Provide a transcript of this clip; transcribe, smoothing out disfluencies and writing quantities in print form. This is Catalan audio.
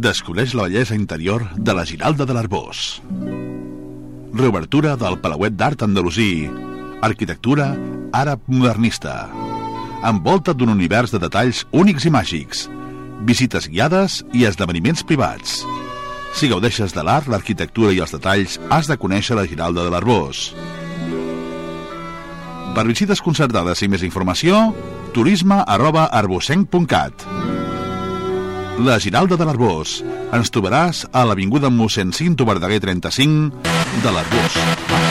Descobreix la bellesa interior de la Giralda de l'Arboç. Reobertura del Palauet d'Art Andalusí. Arquitectura àrab modernista. Envolta d'un univers de detalls únics i màgics. Visites guiades i esdeveniments privats. Si gaudeixes de l'art, l'arquitectura i els detalls, has de conèixer la Giralda de l'Arboç. Per visites concertades i més informació, turisme@arbocenc.cat. La Giralda de l'Arboç. Ens trobaràs a l'avinguda Mossèn Cinto Verdaguer 35 de l'Arboç.